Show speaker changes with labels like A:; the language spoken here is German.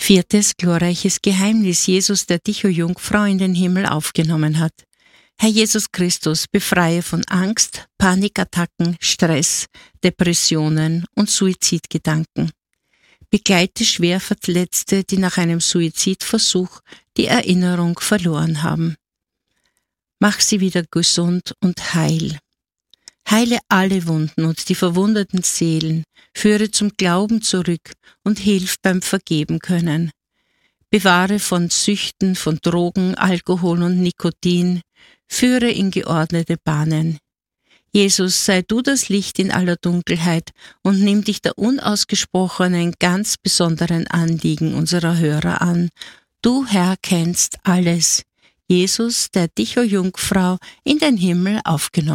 A: 4. glorreiches Geheimnis: Jesus, der dich, o Jungfrau, in den Himmel aufgenommen hat. Herr Jesus Christus, befreie von Angst, Panikattacken, Stress, Depressionen und Suizidgedanken. Begleite schwer Verletzte, die nach einem Suizidversuch die Erinnerung verloren haben. Mach sie wieder gesund und heil. Heile alle Wunden und die verwundeten Seelen, führe zum Glauben zurück und hilf beim Vergeben können. Bewahre von Süchten, von Drogen, Alkohol und Nikotin, führe in geordnete Bahnen. Jesus, sei du das Licht in aller Dunkelheit und nimm dich der unausgesprochenen, ganz besonderen Anliegen unserer Hörer an. Du, Herr, kennst alles. Jesus, der dich, o Jungfrau, in den Himmel aufgenommen